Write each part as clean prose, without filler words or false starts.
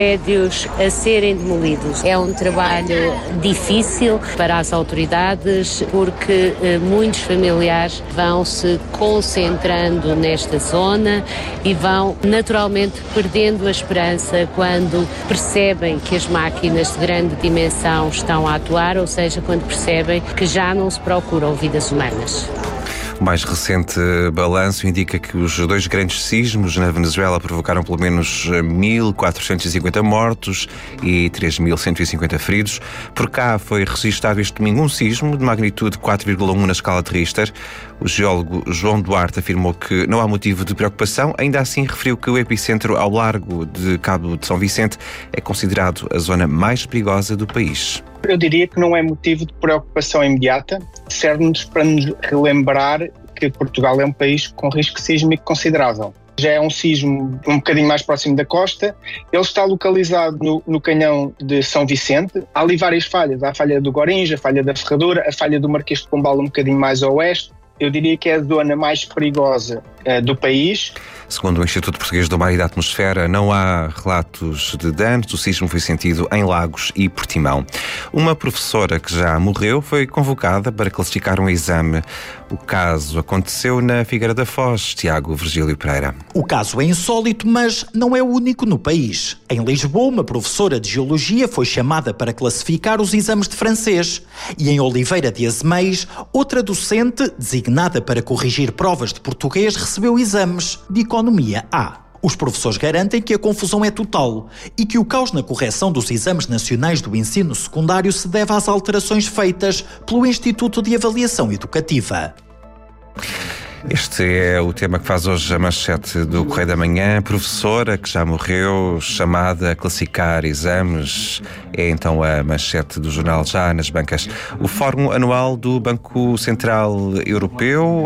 prédios a serem demolidos. É um trabalho difícil para as autoridades porque muitos familiares vão se concentrando nesta zona e vão naturalmente perdendo a esperança quando percebem que as máquinas de grande dimensão estão a atuar, ou seja, quando percebem que já não se procuram vidas humanas. O mais recente balanço indica que os 2 grandes sismos na Venezuela provocaram pelo menos 1.450 mortos e 3.150 feridos. Por cá foi registado este domingo um sismo de magnitude 4,1 na escala de Richter. O geólogo João Duarte afirmou que não há motivo de preocupação. Ainda assim, referiu que o epicentro ao largo de Cabo de São Vicente é considerado a zona mais perigosa do país. Eu diria que não é motivo de preocupação imediata. Serve-nos para nos relembrar que Portugal é um país com risco sísmico considerável. Já é um sismo um bocadinho mais próximo da costa. Ele está localizado no canhão de São Vicente. Há ali várias falhas. Há a falha do Gorinja, a falha da Ferradura, a falha do Marquês de Pombal um bocadinho mais a oeste. Eu diria que é a zona mais perigosa do país. Segundo o Instituto Português do Mar e da Atmosfera, não há relatos de danos. O sismo foi sentido em Lagos e Portimão. Uma professora que já morreu foi convocada para classificar um exame. O caso aconteceu na Figueira da Foz. Tiago Virgílio Pereira. O caso é insólito, mas não é o único no país. Em Lisboa, uma professora de Geologia foi chamada para classificar os exames de francês. E em Oliveira de Azeméis, outra docente, designada para corrigir provas de português, recebeu exames de Economia A. Os professores garantem que a confusão é total e que o caos na correção dos exames nacionais do ensino secundário se deve às alterações feitas pelo Instituto de Avaliação Educativa. Este é o tema que faz hoje a manchete do Correio da Manhã. Professora que já morreu, chamada a classificar exames, é então a manchete do jornal já nas bancas. O Fórum Anual do Banco Central Europeu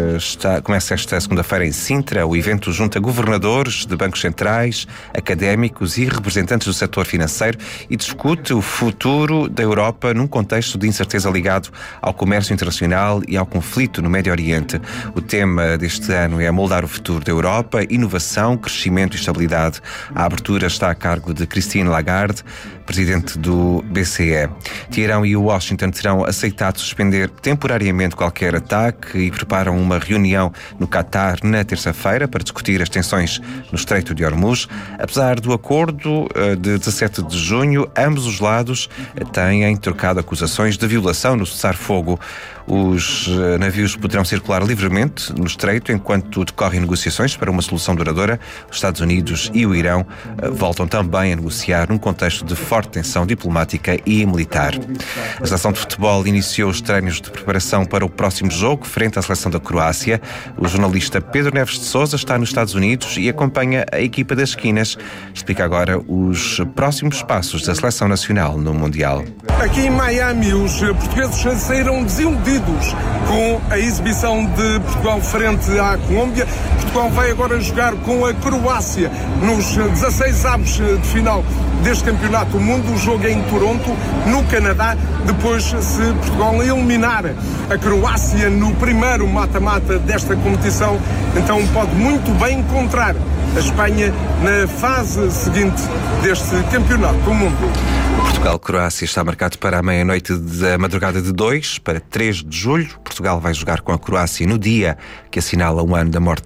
começa esta segunda-feira em Sintra. O evento junta governadores de bancos centrais, académicos e representantes do setor financeiro e discute o futuro da Europa num contexto de incerteza ligado ao comércio internacional e ao conflito no Médio Oriente. O tema deste ano é moldar o futuro da Europa, inovação, crescimento e estabilidade. A abertura está a cargo de Christine Lagarde, presidente do BCE. Teherão e Washington terão aceitado suspender temporariamente qualquer ataque e preparam uma reunião no Catar na terça-feira para discutir as tensões no Estreito de Hormuz. Apesar do acordo de 17 de junho, ambos os lados têm trocado acusações de violação no cessar-fogo. Os navios poderão circular livremente no Estreito enquanto decorrem negociações para uma solução duradoura. Os Estados Unidos e o Irão voltam também a negociar num contexto de forte tensão diplomática e militar. A seleção de futebol iniciou os treinos de preparação para o próximo jogo frente à seleção da Croácia. O jornalista Pedro Neves de Sousa está nos Estados Unidos e acompanha a equipa das esquinas. Explica agora os próximos passos da seleção nacional no Mundial. Aqui em Miami, os portugueses saíram desiludidos com a exibição de Portugal frente à Colômbia. Portugal vai agora jogar com a Croácia nos 16avos de final deste Campeonato do Mundo. O jogo é em Toronto, no Canadá. Depois, se Portugal eliminar a Croácia no primeiro mata-mata desta competição, então pode muito bem encontrar a Espanha na fase seguinte deste Campeonato do Mundo. Portugal-Croácia está marcado para a meia-noite da madrugada de 2 para 3 de julho. Portugal vai jogar com a Croácia no dia que assinala um ano da morte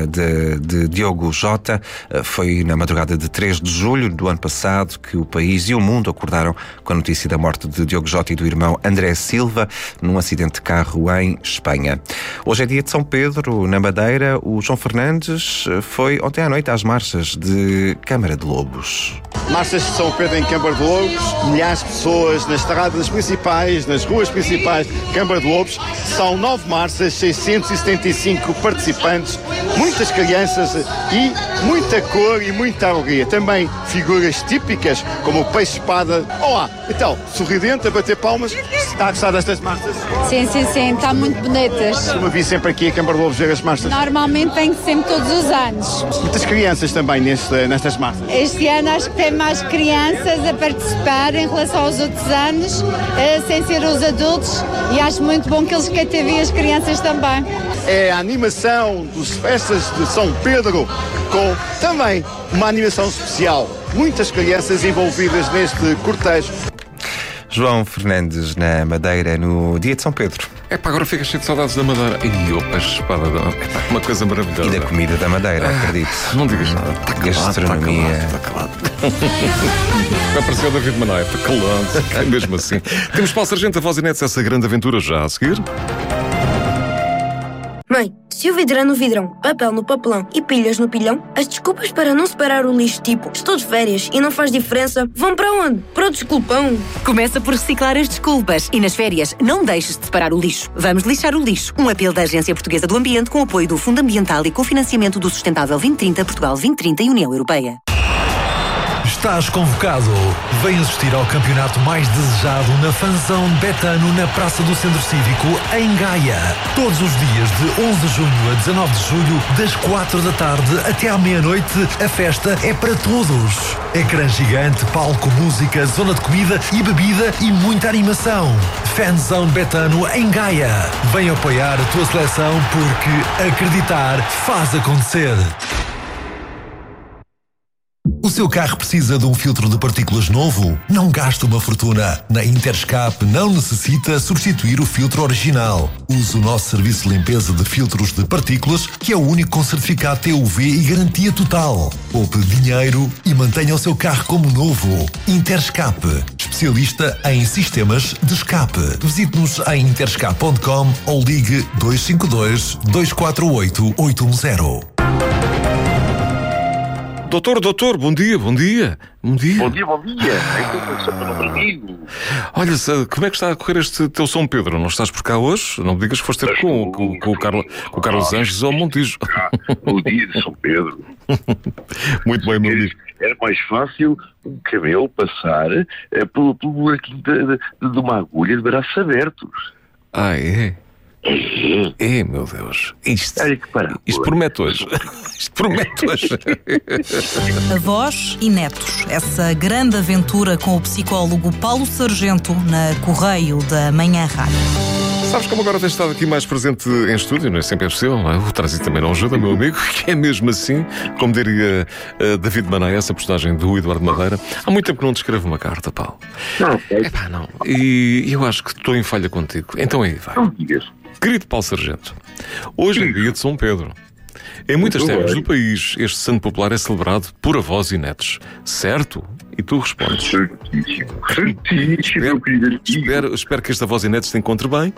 de Diogo Jota. Foi na madrugada de 3 de julho do ano passado que o país e o mundo acordaram com a notícia da morte de Diogo Jota e do irmão André Silva num acidente de carro em Espanha. Hoje é dia de São Pedro, na Madeira. O João Fernandes foi ontem à noite às marchas de Câmara de Lobos. Marchas de São Pedro em Câmara de Lobos, milhares de pessoas nas estradas principais, nas ruas principais de Câmara de Lobos. São 9 marchas, 675 participantes, muitas crianças e muita cor e muita alegria. Também figuras típicas como o peixe-espada. Olá, então, sorridente, a bater palmas. Está a gostar destas marchas? Sim, está muito bonitas. Como vi sempre aqui a Câmara de Lobos ver as marchas? Normalmente venho sempre todos os anos. Muitas crianças também nestas marchas. Este ano acho que tem mais crianças a participar em relação aos outros anos, sem ser os adultos, e acho muito bom que eles cativem as crianças também. É a animação das festas de São Pedro, com também uma animação especial. muitas crianças envolvidas neste cortejo. João Fernandes, na Madeira, no dia de São Pedro. Agora fica cheio de saudades da Madeira. E o peixe espada, uma coisa maravilhosa. E da comida da Madeira, acredito. Não digas nada. Gastronomia. Está calado. Vai aparecer o David Manaia, está calado. É mesmo assim. Temos Paulo Sargento, a voz e netos, essa grande aventura já a seguir. Mãe, se o vidro é no vidrão, papel no papelão e pilhas no pilhão, as desculpas para não separar o lixo, tipo estou de férias e não faz diferença, vão para onde? Para o desculpão. Começa por reciclar as desculpas e nas férias não deixes de separar o lixo. Vamos lixar o lixo. Um apelo da Agência Portuguesa do Ambiente com apoio do Fundo Ambiental e cofinanciamento do Sustentável 2030, Portugal 2030 e União Europeia. Estás convocado. Vem assistir ao campeonato mais desejado na Fanzão Betano na Praça do Centro Cívico, em Gaia. Todos os dias de 11 de junho a 19 de julho, das 4 da tarde até à meia-noite, a festa é para todos. Ecrã gigante, palco, música, zona de comida e bebida e muita animação. Fanzão Betano em Gaia. Vem apoiar a tua seleção porque acreditar faz acontecer. O seu carro precisa de um filtro de partículas novo? Não gaste uma fortuna. Na Interscap não necessita substituir o filtro original. Use o nosso serviço de limpeza de filtros de partículas, que é o único com certificado TUV e garantia total. Poupe dinheiro e mantenha o seu carro como novo. Interscap, especialista em sistemas de escape. Visite-nos em interscap.com ou ligue 252 248 810. Doutor, bom dia. Bom dia. Olha, como é que está a correr este teu São Pedro? Não estás por cá hoje? Não me digas que foste ter com o Carlos Anjos ou Montijo. O dia de São Pedro. Muito bem, meu amigo. Era mais fácil um camelo passar pelo buraquinho de uma agulha de braços abertos. É? Meu Deus. Isto promete hoje. Avós e netos. Essa grande aventura com o psicólogo Paulo Sargento na Correio da Manhã Rádio. Sabes como agora tens estado aqui mais presente em estúdio? Não é sempre possível, não é? O trânsito também não ajuda, meu amigo, que é mesmo assim, como diria David Manaia, essa personagem do Eduardo Madeira. Há muito tempo que não te escrevo uma carta, Paulo. Não. E eu acho que estou em falha contigo. Então aí vai. Não digas. Querido Paulo Sargento, hoje é dia de São Pedro. Em muitas terras do país, este santo popular é celebrado por avós e netos. Certo? E tu respondes. Certíssimo, querido. Espero que este avós e netos te encontre bem.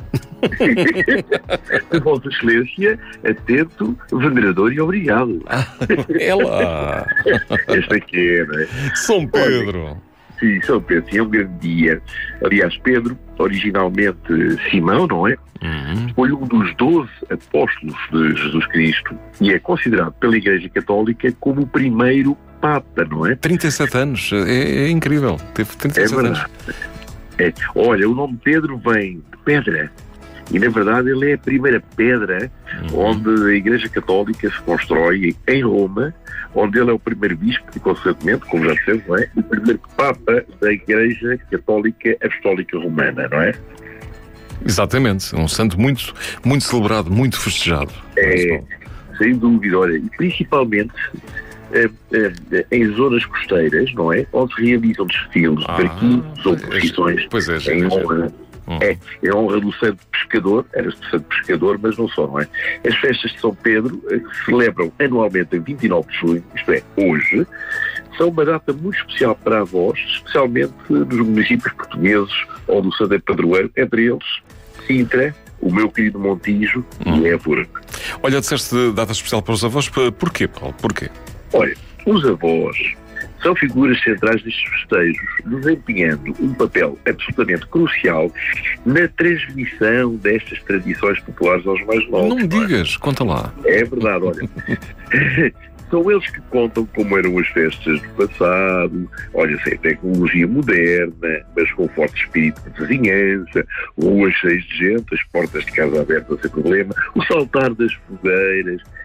Vossa Excelência, atento, venerador e obrigado. Ela! Esta aqui é, não é? São Pedro. Sim, São Pedro, é um grande dia. Aliás, Pedro, originalmente Simão, não é? Foi um dos 12 apóstolos de Jesus Cristo e é considerado pela Igreja Católica como o primeiro Papa, não é? 37 anos, é incrível. Teve 37 anos. Olha, o nome Pedro vem de pedra. E, na verdade, ele é a primeira pedra onde a Igreja Católica se constrói em Roma, onde ele é o primeiro bispo e, consequentemente, como já dissemos, não é? O primeiro Papa da Igreja Católica Apostólica Romana, não é? Exatamente. Um santo muito, muito celebrado, muito festejado. Sem dúvida. Olha, e principalmente em zonas costeiras, não é? Onde se realizam desfiles de barquinhos ou procissões em honra. É honra do santo pescador, era santo pescador, mas não só, não é? As festas de São Pedro, que se celebram anualmente em 29 de junho, isto é, hoje, são uma data muito especial para avós, especialmente nos municípios portugueses ou do Santo Padroeiro, entre eles Sintra, o meu querido Montijo e Évora. Olha, disseste data especial para os avós, porquê, Paulo? Porquê? Olha, os avós são figuras centrais destes festejos, desempenhando um papel absolutamente crucial na transmissão destas tradições populares aos mais novos. Não me digas, conta lá. É verdade, olha. São eles que contam como eram as festas do passado, olha, sem tecnologia moderna, mas com forte espírito de vizinhança, ruas cheias de gente, as portas de casa abertas sem problema, o saltar das fogueiras,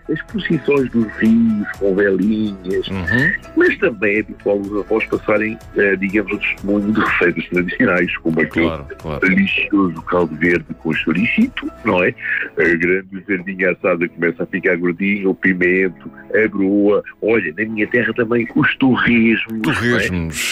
as procissões dos rios com velinhas, mas também é habitual os avós passarem, digamos, o testemunho de receitas tradicionais, como aquele delicioso caldo verde com chorichito, não é? A grande verdinha assada começa a ficar gordinha, o pimento, a broa, olha, na minha terra também os torresmos. Torresmos,